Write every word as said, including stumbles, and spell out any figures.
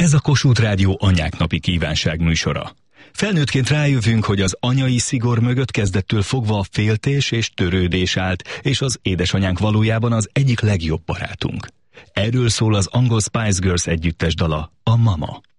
Ez a Kossuth Rádió anyák napi kívánság műsora. Felnőttként rájövünk, hogy az anyai szigor mögött kezdettől fogva a féltés és törődés állt, és az édesanyánk valójában az egyik legjobb barátunk. Erről szól az angol Spice Girls együttes dala, a Mama.